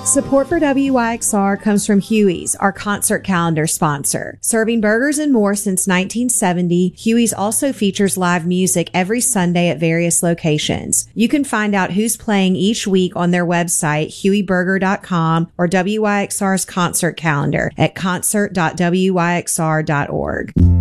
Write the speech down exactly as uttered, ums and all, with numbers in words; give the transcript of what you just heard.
Support for W Y X R comes from Huey's, our concert calendar sponsor. Serving burgers and more since nineteen seventy, Huey's also features live music every Sunday at various locations. You can find out who's playing each week on their website, huey burger dot com, or W Y X R's concert calendar at concert dot w y x r dot org.